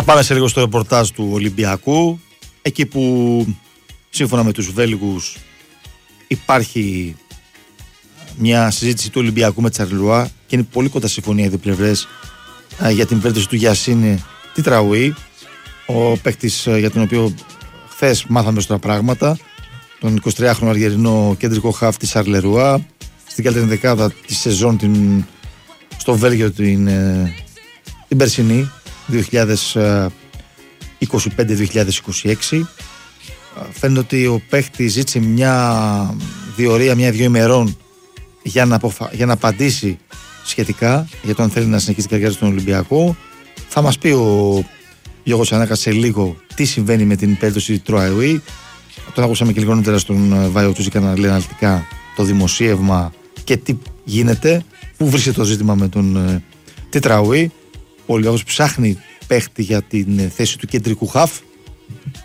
πάμε σε λίγο στο ρεπορτάζ του Ολυμπιακού, εκεί που σύμφωνα με τους Βέλγους υπάρχει μια συζήτηση του Ολυμπιακού με Τσαρλουά και είναι πολύ κοντά συμφωνία οι δύο πλευρές για την περίπτωση του Γιασίνη Τιτραουή, ο παίκτης για τον οποίο χθες μάθαμε στα πράγματα, τον 23χρονο Αργερινό κεντρικό χαφ της Σαρλερουά, στην καλύτερη δεκάδα της σεζόν στο Βέλγιο την περσινή 2025-2026. Φαίνεται ότι ο παίκτης ζήτησε μια διορία, μια-δυο ημερών για να απαντήσει σχετικά για το αν θέλει να συνεχίσει την καριέρα στον Ολυμπιακό. Θα μας πει ο Γιώργος Ανάκας σε λίγο τι συμβαίνει με την περίπτωση Τιτραουή. Τον ακούσαμε και λίγο νωρίτερα στον Βάιο Τούζικα να λέει αναλυτικά το δημοσίευμα και τι γίνεται, πού βρίσκεται το ζήτημα με τον Τιτραουή. Ο Ολυμπιακός ψάχνει παίχτη για την θέση του κεντρικού χαφ